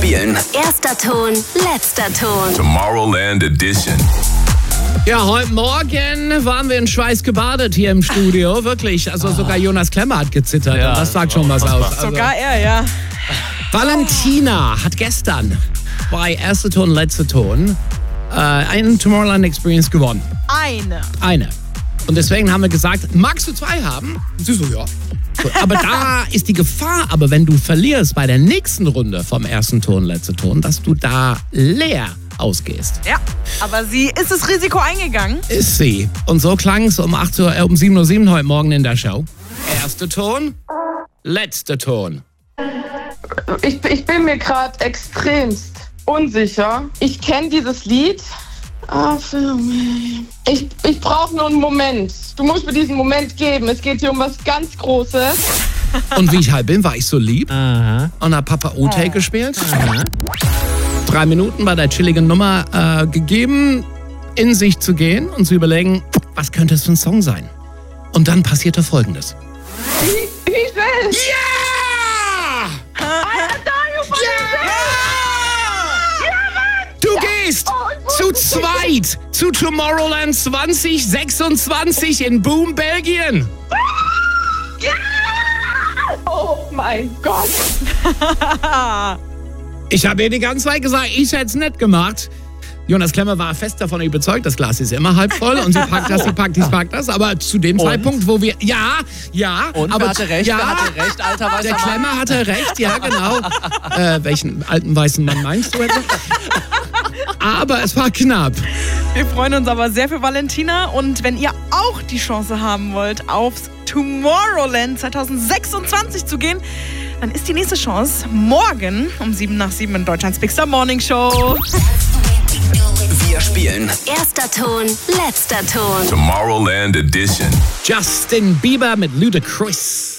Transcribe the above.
spielen. Erster Ton, letzter Ton. Tomorrowland Edition. Ja, heute Morgen waren wir in Schweiß gebadet hier im Studio. Wirklich, also sogar Jonas Klemmer hat gezittert. Ja, und das sagt schon was aus. Also, Sogar er, ja. Valentina hat gestern bei Erster Ton, letzter Ton einen Tomorrowland Experience gewonnen. Eine. Und deswegen haben wir gesagt, magst du 2 haben? Und sie so, ja. Gut, aber da ist die Gefahr, aber wenn du verlierst bei der nächsten Runde vom Ersten Ton, letzter Ton, dass du da leer ausgehst. Ja, aber sie ist das Risiko eingegangen. Ist sie. Und so klang es um 7:07 Uhr heute Morgen in der Show. Erster Ton, letzter Ton. Ich bin mir gerade extremst unsicher. Ich kenne dieses Lied. Ich brauche nur einen Moment. Du musst mir diesen Moment geben. Es geht hier um was ganz Großes. Und wie ich halt bin, war ich so lieb. Aha. Und hab Papa O-Take gespielt. 3 Minuten bei der chilligen Nummer gegeben, in sich zu gehen und zu überlegen, was könnte es für ein Song sein? Und dann passierte Folgendes. Ich will. Ja! Du gehst zu zweit zu Tomorrowland 2026 in Boom, Belgien. Oh mein Gott. Ich habe ihr die ganze Zeit gesagt, ich hätte es nicht gemacht. Jonas Klemmer war fest davon überzeugt, das Glas ist immer halb voll und sie packt das, sie packt das. Aber zu dem Zeitpunkt, wo wir... Ja. Und aber wer hatte recht? Ja, Wer hatte recht, alter weißer der Mann? Klemmer hatte recht, ja genau. Welchen alten weißen Mann meinst du etwa? Aber es war knapp. Wir freuen uns aber sehr für Valentina. Und wenn ihr auch die Chance haben wollt, aufs Tomorrowland 2026 zu gehen, dann ist die nächste Chance morgen um 7:07 in Deutschlands Big Star Morning Show. Wir spielen Erster Ton, letzter Ton. Tomorrowland Edition. Justin Bieber mit Ludacris.